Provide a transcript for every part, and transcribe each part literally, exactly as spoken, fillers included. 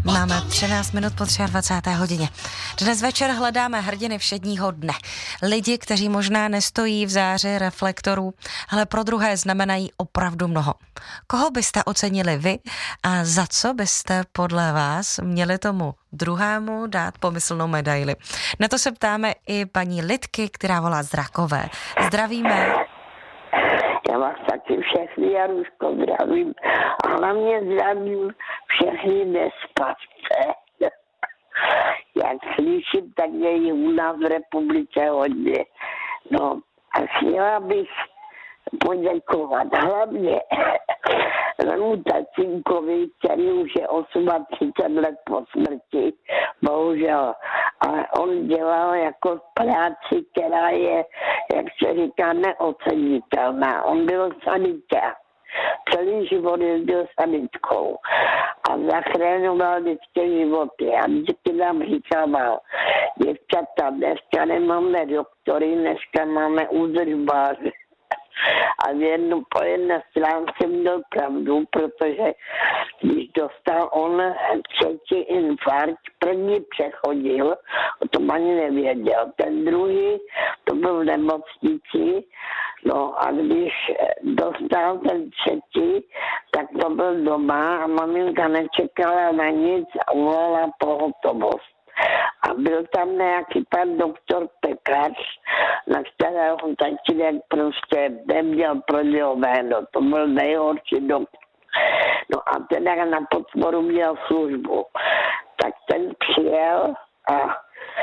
Máme třináct minut po dvacáté třetí hodině. Dnes večer hledáme hrdiny všedního dne. Lidi, kteří možná nestojí v záři reflektorů, ale pro druhé znamenají opravdu mnoho. Koho byste ocenili vy a za co byste podle vás měli tomu druhému dát pomyslnou medaili? Na to se ptáme i paní Lidky, která volá z Rakové. Zdravíme. Já vás taky všechny, Jaruško, zdravím. A hlavně zdravím všechny nespatce. Jak slyším, tak je jich u nás v republice hodně. No a chtěla bych poděkovat hlavně mému tatínkovi, který už je třicet osm let po smrti, bohužel. Ale on dělal jako práci, která je, jak se říká, neocenitelná. On byl sanitář. Celý život jezdil sanitkou a zachraňoval vždycky životy. A vždycky nám říkával, děvčata, dneska nemáme doktory, dneska máme údržbáře. A v jednu, po jedné stránce měl pravdu, protože když dostal on třetí infarkt, první přechodil, o tom ani nevěděl. Ten druhý, to byl v nemocnici, no a když dostal ten třetí, tak to byl doma a maminka nečekala na nic a uvolala pohotovost. A byl tam nějaký pan doktor Pekař, na kterého tatínek prostě neměl pro něho jméno. To byl nejhorší doktor. No a teda na podporu měl službu. Tak ten přijel a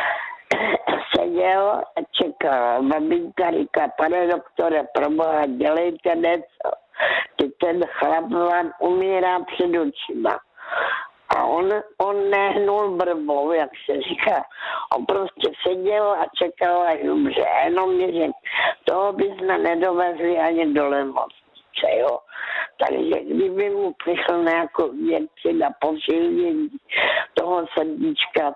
seděl a čekal. Maminka říká, pane doktore, proboha, dělejte něco. Ty ten chlap vám umírá před očima. A on, on nehnul brvou, jak se říká. On prostě seděl a čekal až dobře. A jenom mi řekl, toho bychom nedovezli ani do nemocnice, jo. Takže kdyby mu přišel nějakou věci na posilnění toho srdíčka,